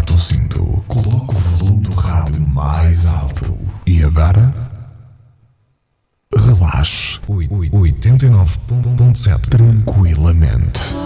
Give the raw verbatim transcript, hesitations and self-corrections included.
Aperte o cinto, coloque o volume do rádio mais alto e agora relaxe. oitenta e nove ponto sete tranquilamente.